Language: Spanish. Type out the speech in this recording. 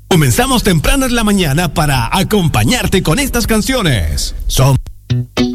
Comenzamos temprano en la mañana para acompañarte con estas canciones. Son